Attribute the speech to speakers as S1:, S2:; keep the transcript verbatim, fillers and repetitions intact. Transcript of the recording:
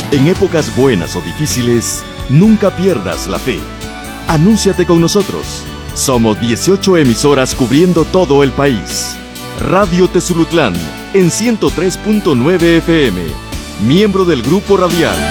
S1: En épocas buenas o difíciles, nunca pierdas la fe. Anúnciate con nosotros. Somos dieciocho emisoras cubriendo todo el país. Radio Tezulutlán en ciento tres punto nueve F M, miembro del Grupo Radial.